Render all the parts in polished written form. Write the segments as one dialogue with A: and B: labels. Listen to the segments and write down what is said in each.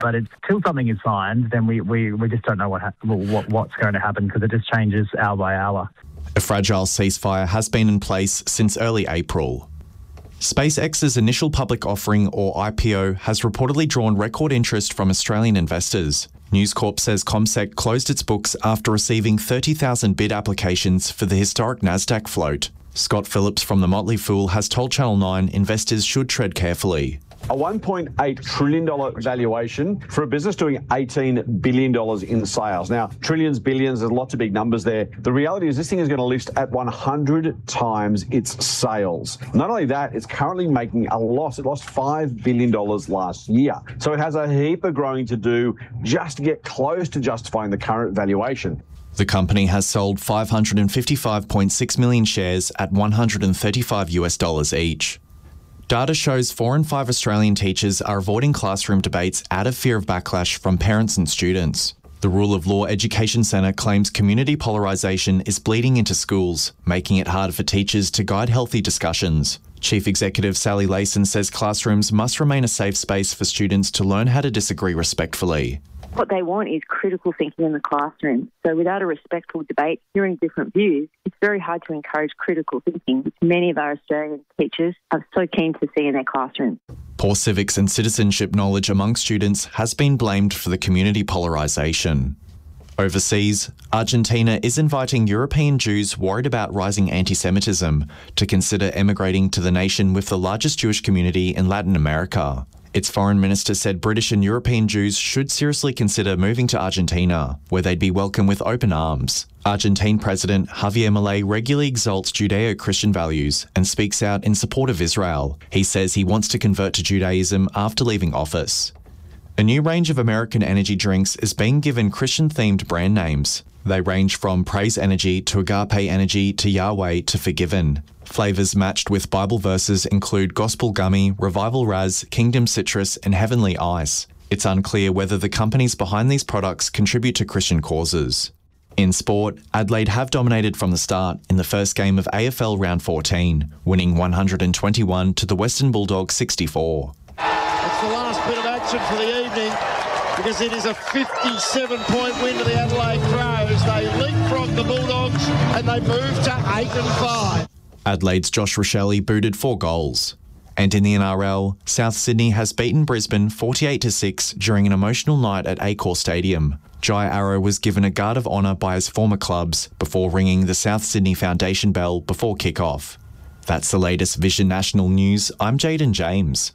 A: But till something is signed, then we just don't know what's going to happen because it just changes hour by hour.
B: A fragile ceasefire has been in place since early April. SpaceX's initial public offering, or IPO, has reportedly drawn record interest from Australian investors. News Corp says CommSec closed its books after receiving 30,000 bid applications for the historic Nasdaq float. Scott Phillips from The Motley Fool has told Channel 9 investors should tread carefully.
C: A $1.8 trillion valuation for a business doing $18 billion in sales. Now, trillions, billions, there's lots of big numbers there. The reality is this thing is going to list at 100 times its sales. Not only that, it's currently making a loss. It lost $5 billion last year. So it has a heap of growing to do just to get close to justifying the current valuation.
B: The company has sold 555.6 million shares at $135 each. Data shows 4 in 5 Australian teachers are avoiding classroom debates out of fear of backlash from parents and students. The Rule of Law Education Centre claims community polarisation is bleeding into schools, making it harder for teachers to guide healthy discussions. Chief Executive Sally Layson says classrooms must remain a safe space for students to learn how to disagree respectfully.
D: What they want is critical thinking in the classroom. So without a respectful debate, hearing different views, it's very hard to encourage critical thinking, which many of our Australian teachers are so keen to see in their classrooms.
B: Poor civics and citizenship knowledge among students has been blamed for the community polarisation. Overseas, Argentina is inviting European Jews worried about rising anti-Semitism to consider emigrating to the nation with the largest Jewish community in Latin America. Its foreign minister said British and European Jews should seriously consider moving to Argentina, where they'd be welcomed with open arms. Argentine President Javier Milei regularly exalts Judeo-Christian values and speaks out in support of Israel. He says he wants to convert to Judaism after leaving office. A new range of American energy drinks is being given Christian-themed brand names. They range from Praise Energy to Agape Energy to Yahweh to Forgiven. Flavours matched with Bible verses include Gospel Gummy, Revival Raz, Kingdom Citrus and Heavenly Ice. It's unclear whether the companies behind these products contribute to Christian causes. In sport, Adelaide have dominated from the start in the first game of AFL Round 14, winning 121 to the Western Bulldogs 64.
E: It's the last bit of action for the evening because it is a 57-point win to the Adelaide Crows. They leapfrog the Bulldogs and they move to 8-5.
B: Adelaide's Josh Rochelle booted 4 goals. And in the NRL, South Sydney has beaten Brisbane 48-6 during an emotional night at Accor Stadium. Jai Arrow was given a guard of honour by his former clubs before ringing the South Sydney Foundation bell before kick-off. That's the latest Vision National News. I'm Jaden James.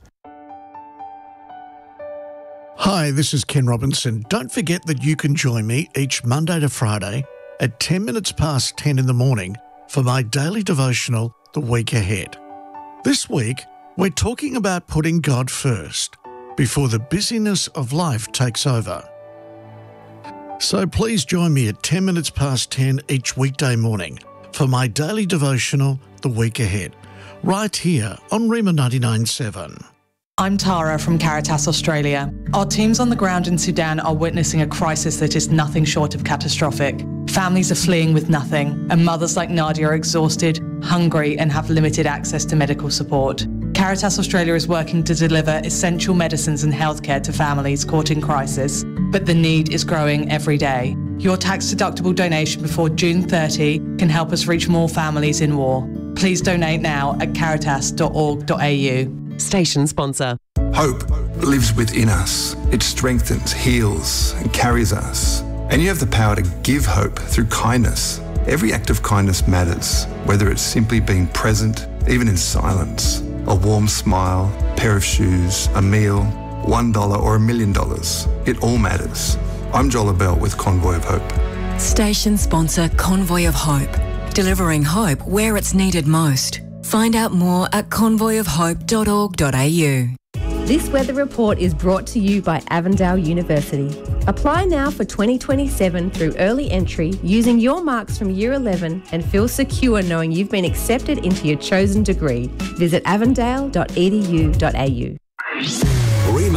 F: Hi, this is Ken Robinson. Don't forget that you can join me each Monday to Friday at 10 minutes past 10 in the morning for my daily devotional, The Week Ahead. This week, we're talking about putting God first before the busyness of life takes over. So please join me at 10 minutes past 10 each weekday morning for my daily devotional, The Week Ahead, right here on Rima 99.7.
G: I'm Tara from Caritas Australia. Our teams on the ground in Sudan are witnessing a crisis that is nothing short of catastrophic. Families are fleeing with nothing, and mothers like Nadia are exhausted, hungry, and have limited access to medical support. Caritas Australia is working to deliver essential medicines and healthcare to families caught in crisis, but the need is growing every day. Your tax-deductible donation before June 30 can help us reach more families in war. Please donate now at caritas.org.au.
H: Station sponsor.
I: Hope lives within us. It strengthens, heals, and carries us. And you have the power to give hope through kindness. Every act of kindness matters, whether it's simply being present, even in silence, a warm smile, a pair of shoes, a meal, $1 or $1 million. It all matters. I'm Joel Bell with Convoy of Hope.
J: Station sponsor Convoy of Hope. Delivering hope where it's needed most. Find out more at convoyofhope.org.au.
K: This weather report is brought to you by Avondale University. Apply now for 2027 through early entry using your marks from Year 11 and feel secure knowing you've been accepted into your chosen degree. Visit avondale.edu.au.
L: Rima 99.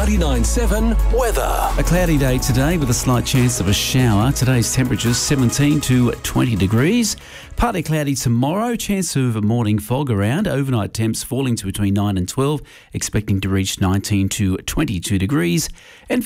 H: 99.7 weather.
L: A cloudy day today with a slight chance of a shower. Today's temperatures 17 to 20 degrees. Partly cloudy tomorrow, chance of morning fog around. Overnight temps falling to between 9 and 12, expecting to reach 19 to 22 degrees. And